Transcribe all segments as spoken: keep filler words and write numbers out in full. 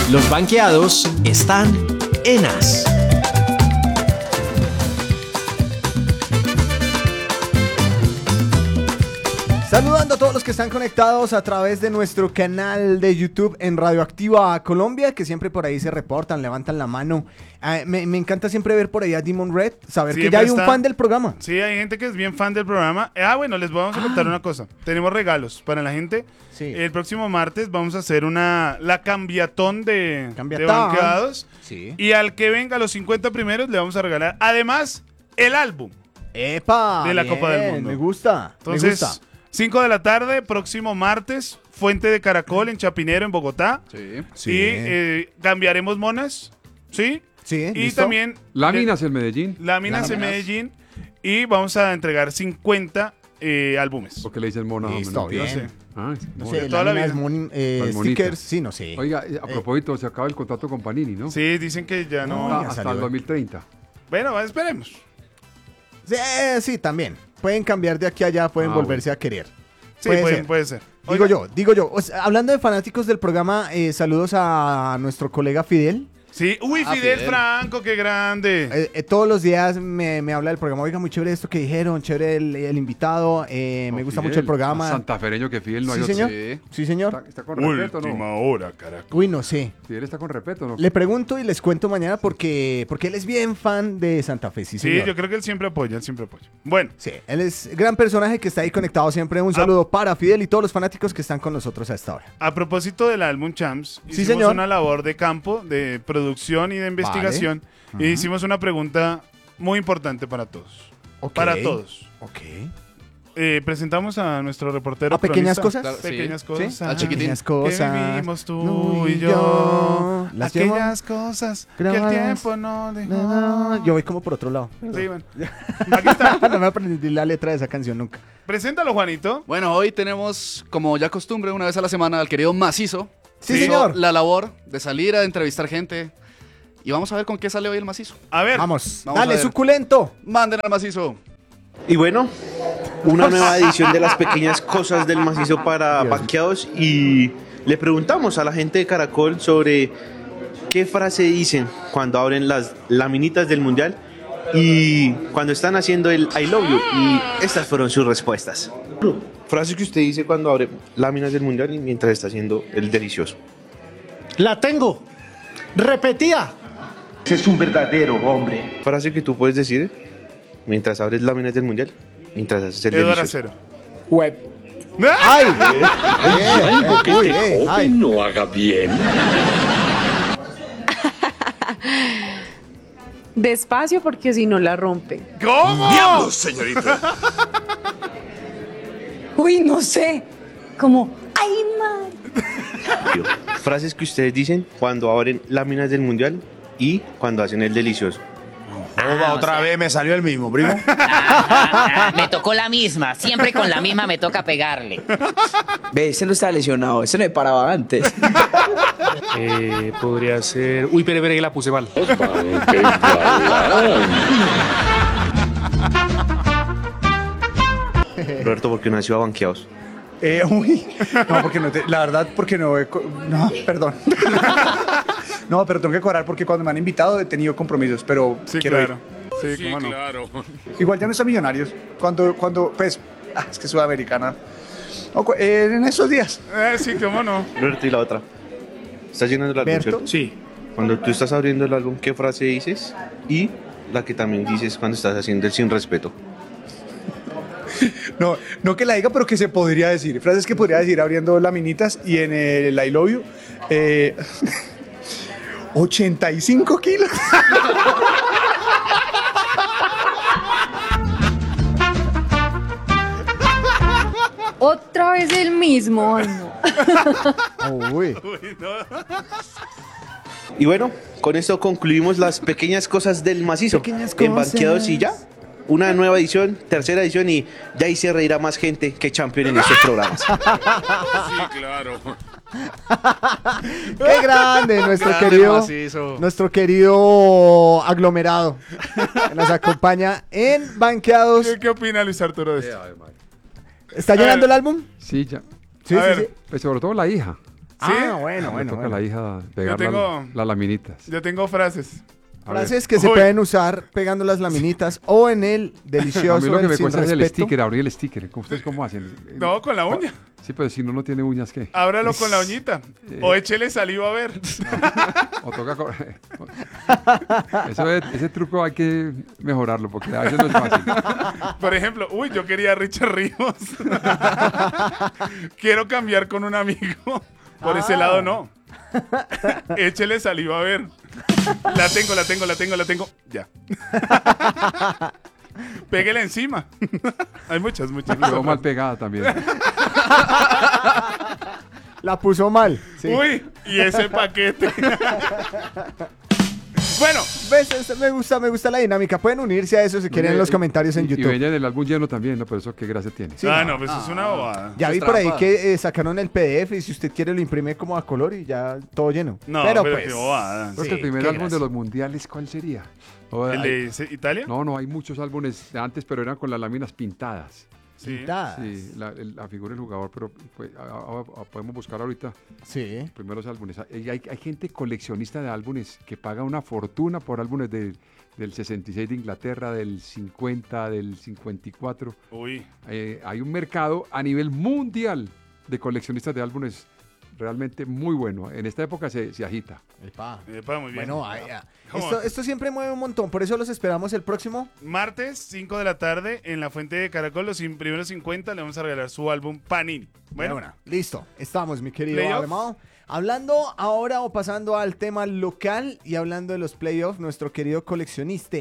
Los banqueados están en As. Saludando a todos los que están conectados a través de nuestro canal de YouTube en Radioactiva Colombia, que siempre por ahí se reportan, levantan la mano. Eh, me, me encanta siempre ver por ahí a Demon Red, saber siempre que ya hay un está... fan del programa. Sí, hay gente que es bien fan del programa. Ah, bueno, les vamos a contar ah. una cosa. Tenemos regalos para la gente. Sí. El próximo martes vamos a hacer una la cambiatón de, de banqueados. Sí. Y al que venga a los cincuenta primeros le vamos a regalar, además, el álbum. ¡Epa! De la bien, Copa del Mundo. Me gusta, Entonces, me gusta. cinco de la tarde, próximo martes, Fuente de Caracol en Chapinero, en Bogotá. Sí. sí. Y eh, cambiaremos monas, ¿sí? Sí, y ¿listo? también... Láminas en Medellín. Láminas, Láminas en Medellín. Y vamos a entregar cincuenta eh, álbumes. ¿Por qué le dicen monas? Listo, bien. No sé. Ah, no sé, toda la vida. Mon, eh, stickers, sí, no sé. Oiga, a propósito, eh. se acaba el contrato con Panini, ¿no? Sí, dicen que ya no... no ya hasta el dos mil treinta. Bueno, esperemos. Sí, sí, también. Pueden cambiar de aquí a allá, pueden ah, volverse bueno. a querer. Sí, puede, puede ser. puede ser. Digo Oiga. yo, digo yo. O sea, hablando de fanáticos del programa, eh, saludos a nuestro colega Fidel. Sí, uy, ah, Fidel, Fidel Franco, qué grande. Eh, eh, todos los días me, me habla del programa. Oiga, muy chévere esto que dijeron, chévere el, el invitado. Eh, oh, me gusta Fidel, mucho el programa. Santafereño que Fidel no sí, hay señor. otro. Sí, sí, señor. Está, está con respeto, Última ¿no? hora, carajo. Uy, no sé. Fidel está con respeto, ¿no? Le pregunto y les cuento mañana porque, porque él es bien fan de Santa Fe, sí, señor. Sí, yo creo que él siempre apoya, él siempre apoya. Bueno. Sí, él es gran personaje que está ahí conectado siempre. Un saludo a... para Fidel y todos los fanáticos que están con nosotros a esta hora. A propósito del álbum Champs, sí, hicimos señor. una labor de campo, de producción y de investigación. Vale. Y uh-huh. hicimos una pregunta muy importante para todos. Okay. Para todos. Ok. Eh, presentamos a nuestro reportero. ¿A pequeñas cosas? Claro, pequeñas sí. cosas. ¿Sí? A chiquitín. Pequeñas cosas. Que vivimos tú no, y yo. Las aquellas cosas grabadas. Que el tiempo no dejó. No, yo voy como por otro lado. Sí, bueno. Aquí está. No me aprendí la letra de esa canción nunca. Preséntalo, Juanito. Bueno, hoy tenemos, como ya costumbre, una vez a la semana, al querido Macizo. Sí, señor. La labor de salir a entrevistar gente. Y vamos a ver con qué sale hoy el Macizo. A ver. Vamos. Vamos Dale, suculento. Manden al Macizo. Y bueno, una nueva edición de las pequeñas cosas del Macizo para banqueados. Y le preguntamos a la gente de Caracol sobre qué frase dicen cuando abren las laminitas del Mundial y cuando están haciendo el I love you. Y estas fueron sus respuestas. Frase que usted dice cuando abre láminas del Mundial y mientras está haciendo el delicioso. La tengo. Repetía. Ese es un verdadero hombre. Frase que tú puedes decir mientras abres láminas del Mundial, mientras haces el Eduardo delicioso. Acero. Web. ¡Ay! Algo que Uy, te eh, joven ay. no haga bien. Despacio porque si no la rompen. ¿Cómo? ¡Diablos, señorita! Uy, no sé. Como, ¡ay, man! Frases que ustedes dicen cuando abren láminas del Mundial y cuando hacen el delicioso. Ah, otra o sea, vez me salió el mismo, primo. Ah, me tocó la misma. Siempre con la misma me toca pegarle. Ve, ese no está lesionado. Ese no me paraba antes. eh, podría ser... Uy, pere, pere, que la puse mal. Roberto, ¿por qué no ha sido a banqueados? Eh, uy, no, porque no te, la verdad, porque no, he, no, perdón. No, pero tengo que cobrar porque cuando me han invitado he tenido compromisos, pero sí, quiero claro. ir. Sí, cómo no. Claro. Igual ya no están Millonarios. Cuando, cuando, pues, ah, es que es sudamericana. O, eh, en esos días. Eh, sí, cómo no. Roberto, y la otra. ¿Estás llenando el álbum, ¿Berto? cierto? Sí. Cuando tú estás abriendo el álbum, ¿qué frase dices? Y la que también dices cuando estás haciendo el sin respeto. No, no que la diga, pero que se podría decir. Frases que podría decir abriendo laminitas y en el I love you. Eh, ochenta y cinco kilos. Otra vez el mismo. Ay, no. Uy. Uy, no. Y bueno, con esto concluimos las pequeñas cosas del Macizo. Pequeñas En cosas. banqueados y ya. Una nueva edición, tercera edición y ya ahí se reirá más gente que Champion en estos programas. Sí, claro. ¡Qué grande! Nuestro Grande querido Macizo. nuestro querido aglomerado que nos acompaña en Banqueados. ¿Qué, qué opina Luis Arturo de esto? ¿Está A llenando ver. el álbum? Sí, ya. Sí, A sí, ver. sí. Pues sobre todo la hija. Ah, bueno, Me bueno. toca a bueno. la hija pegar tengo- las, las laminitas. Yo tengo frases. A ver. Frases que se Uy. pueden usar pegando las laminitas o en el A delicioso mí lo que el me sin cuesta es el respeto. sticker, abrir el sticker. ¿Cómo ustedes cómo hacen? No, con la uña. Sí, pero si uno no tiene uñas, ¿qué? Ábralo con la uñita. Eh. O échele saliva a ver. O toca... co- Eso es- ese truco hay que mejorarlo porque a veces no es fácil. Por ejemplo, uy, yo quería a Richard Ríos. Quiero cambiar con un amigo. Por ese Ah. lado no. Échele saliva a ver. La tengo, la tengo, la tengo, la tengo. Ya. Péguele encima. Hay muchas, muchas. Quedó mal pegada también. La puso mal. Sí. Uy, y ese paquete. Bueno, ¿Ves? Este- Me gusta, me gusta la dinámica. Pueden unirse a eso si quieren en los comentarios en Y- YouTube. Y venían el álbum lleno también, ¿no? Pero eso qué gracia tiene. Sí, ah, no. no, pues eso es una bobada. Ya vi Es por ahí trampa. que eh, sacaron el P D F y si usted quiere lo imprime como a color y ya todo lleno. No, pero, pero pues, qué bobada. Creo sí, que el primer qué álbum de gracia. los mundiales, ¿cuál sería? O ¿El hay- de ese- Italia? No, no, hay muchos álbumes de antes, pero eran con las láminas pintadas. Sí. Pintadas. Sí, la, el- la figura del jugador, pero pues, a- a- a- podemos buscar ahorita Sí. los primeros álbumes. Hay, hay- hay gente coleccionista de álbumes que paga una fortuna por álbumes de- del sesenta y seis de Inglaterra, del cincuenta, del cincuenta y cuatro. Uy. Eh, hay un mercado a nivel mundial de coleccionistas de álbumes realmente muy bueno. En esta época se, se agita. Epa. Epa, muy bien. Bueno, ay, ah, ¿Cómo? esto, esto siempre mueve un montón, por eso los esperamos el próximo. Martes, cinco de la tarde, en la Fuente de Caracol, los cin- primeros cincuenta le vamos a regalar su álbum Panini. Bueno, Bueno, listo, estamos, mi querido ¿Playoff? Alemão. Hablando ahora o pasando al tema local y hablando de los playoffs, nuestro querido coleccionista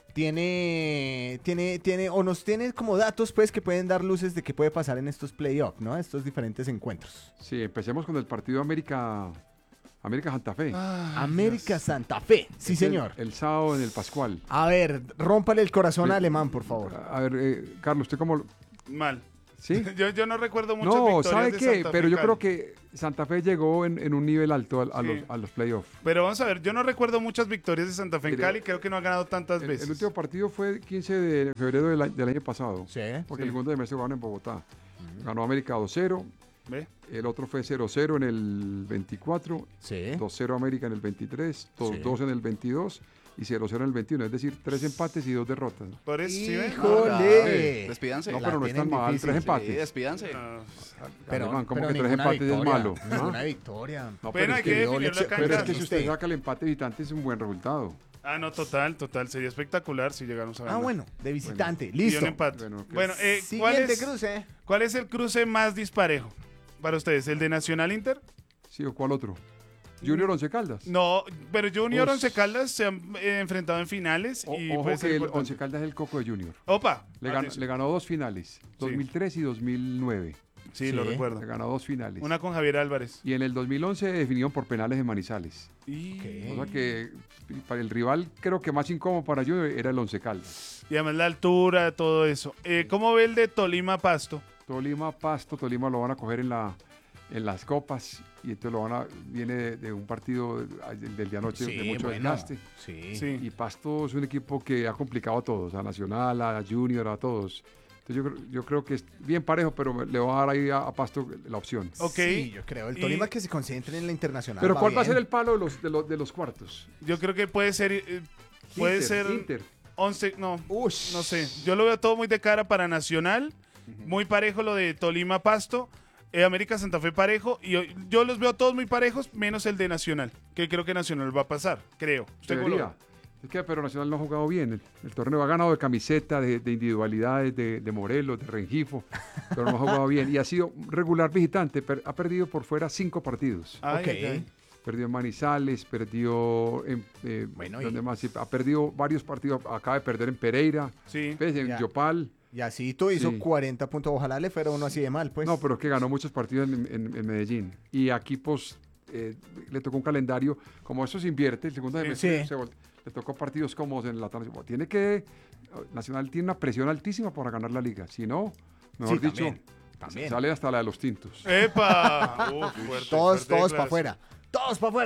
tiene, tiene, tiene, o nos tiene como datos, pues, que pueden dar luces de qué puede pasar en estos playoffs, ¿no? Estos diferentes encuentros. Sí, empecemos con el partido América, América Santa Fe. América Santa Fe, sí, Es el- señor. El, sábado en el Pascual. A ver, rómpale el corazón Sí. a Alemán, por favor. A ver, eh, Carlos, ¿usted cómo...? lo- mal. ¿Sí? Yo, yo no recuerdo muchas No, victorias ¿sabe de qué? Santa Fe Pero yo Cali. creo que Santa Fe llegó en, en un nivel alto a, a Sí. los, a los playoffs. Pero vamos a ver, yo no recuerdo muchas victorias de Santa Fe en Mire, Cali, creo que no ha ganado tantas El, veces. el último partido fue el quince de febrero del, a- del año pasado. Sí. Porque Sí. el segundo de mes se jugaron en Bogotá. Ganó América dos cero. ¿Ve? El otro fue cero cero en el veinticuatro. Sí. dos cero América en el veintitrés. dos dos Sí. en el veintidós. Y cero cero en el veintiuno. Es decir, tres empates y dos derrotas. Por eso, ¿sí ve? ¡Híjole! Despídanse. No, La pero no es tan tienen mal. difícil, Tres sí, empates. Sí, despídanse. No, Pero, Alemán, ¿cómo pero que tres ninguna empates es victoria, malo? Ninguna ¿Ah? victoria. No, Pero pero hay es que que, definirlo lección- acá en pero es casa. que si usted Usted. saca el empate visitante es un buen resultado. Ah, no, total, total. Sería espectacular si llegáramos a ganar. Ah, bueno, de visitante. Y un Listo. empate. Bueno, ok. Bueno, eh, ¿cuál, Siguiente es, cruce. ¿cuál es el cruce más disparejo para ustedes? ¿El de Nacional Inter? ¿Sí o cuál otro? Junior Once Caldas. No, pero Junior Us. Once Caldas se han eh, enfrentado en finales O- y ojo puede ser que el importante. Once Caldas es el coco de Junior. Opa. Le Ah, ganó, eso. le ganó dos finales, dos mil tres y dos mil nueve. Sí, lo Sí. recuerdo. Le ganó dos finales. Una con Javier Álvarez. Y en el dos mil once definieron por penales en Manizales. Y, O sea que para el rival creo que más incómodo para Junior era el Once Caldas. y además la altura, todo eso. Eh, ¿Cómo ve el de Tolima Pasto? Tolima, Pasto, Tolima lo van a coger en la en las copas y entonces lo van a viene de, de un partido del, del día anoche de mucho bueno. desgaste. Sí. Sí. Y Pasto es un equipo que ha complicado a todos, a Nacional, a Junior, a todos. Entonces yo, creo- yo creo que es bien parejo, pero le voy a dar ahí a, a Pasto la opción. Ok. Sí, yo creo. El Y- Tolima que se concentre en la internacional. Pero ¿cuál va a bien. ser el palo de los, de los, de los cuartos? Yo creo que puede ser. eh, puede Inter, ser. Inter. once, no, Ush. no sé. Yo lo veo todo muy de cara para Nacional. Muy parejo lo de Tolima Pasto. eh, América Santa Fe parejo. Y yo, yo los veo todos muy parejos, menos el de Nacional. Que creo que Nacional va a pasar, creo. ¿Usted cómo lo Debería. ve? Es que pero Nacional no ha jugado bien. El, el torneo ha ganado de camiseta, de, de individualidades, de, de Morelos, de Rengifo, pero no ha jugado bien. Y ha sido regular visitante. per- ha perdido por fuera cinco partidos. Ay, Ok. ay, ay. Perdió en Manizales, perdió en... eh, Bueno, y- ¿dónde más? Sí, ha perdido varios partidos. Acaba de perder en Pereira, Sí. ¿ves? En Ya. Yopal. Y así tú hizo Sí. cuarenta puntos. Ojalá le fuera uno así de mal, pues. No, pero es que ganó muchos partidos en, en- en Medellín. Y a equipos eh, le tocó un calendario, como eso se invierte, el segundo semestre Sí. se vol- le tocó partidos cómodos en la tarde. Tiene que, Nacional tiene una presión altísima para ganar la liga. Si no, mejor Sí, dicho, también, también. sale hasta la de los tintos. ¡Epa! Uf, fuerte, todos, fuerte todos para declaración. afuera. Todos para afuera.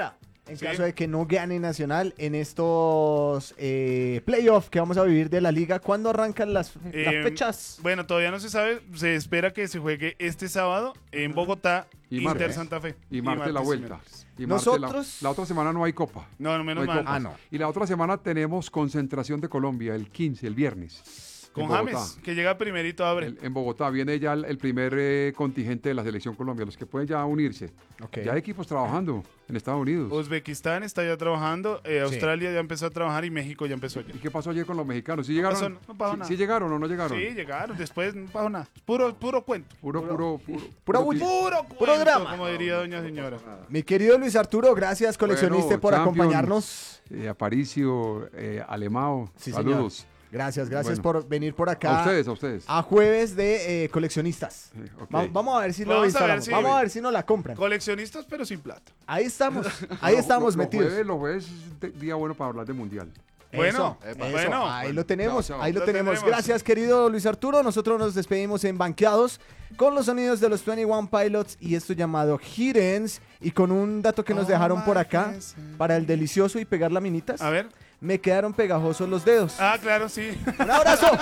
en Sí. caso de que no gane Nacional en estos eh, playoffs que vamos a vivir de la liga. ¿Cuándo arrancan las, las Eh, fechas? Bueno, todavía no se sabe. Se espera que se juegue este sábado en Bogotá, Y Inter martes. Santa Fe. Y martes la y vuelta. miércoles. Y martes la- Nosotros- La, otra semana no hay copa. No, no, menos hay mal. copas. Ah, no. Y la otra semana tenemos concentración de Colombia, el quince, el viernes. Con en Bogotá. James, que llega primerito, abre. El- en Bogotá viene ya el, el primer eh, contingente de la selección Colombia, los que pueden ya unirse. Ok. Ya hay equipos trabajando en Estados Unidos. Uzbekistán está ya trabajando, eh, Australia ya empezó a trabajar y México ya empezó ayer. ¿Y qué pasó ayer con los mexicanos? ¿Sí llegaron? pasó- no pasó ¿Sí, nada. sí llegaron o no llegaron? Sí, llegaron, después no pasó nada. Puro, puro cuento. Puro, puro, puro. Pura puro- bulla. Puro, Puro cuento, drama. como diría doña señora. Mi querido Luis Arturo, gracias coleccionista Bueno, por Champions, acompañarnos. eh, Aparicio, eh, Alemao, Sí, saludos. señor. Gracias, gracias Bueno. por venir por acá. A ustedes, a ustedes. A jueves de eh, coleccionistas. Sí, ok. Va- vamos a ver si lo Vamos a ver instalamos. si- Vamos a ver si nos la compran. Coleccionistas, pero sin plata. Ahí estamos. Ahí Los- estamos los- los metidos. jueves- Los jueves es de- día bueno para hablar de mundial. Bueno, Eso, epa, eso, bueno. ahí lo tenemos, Chao, chao. ahí lo, Lo tenemos. tenemos. Gracias, querido Luis Arturo. Nosotros nos despedimos en Banqueados con los sonidos de los veintiuno Pilots y esto llamado Hiddens y con un dato que nos Oh, dejaron por my acá friends. para el delicioso y pegar laminitas. A ver. Me quedaron pegajosos los dedos. Ah, claro, sí. Un abrazo.